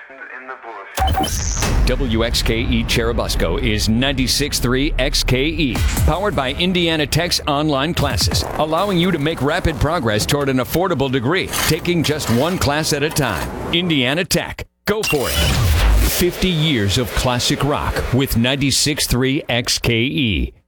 In the bush. WXKE Cherubusco is 96.3 XKE, powered by Indiana Tech's online classes, allowing you to make rapid progress toward an affordable degree, taking just one class at a time. Indiana Tech. Go for it. 50 years of classic rock with 96.3 XKE.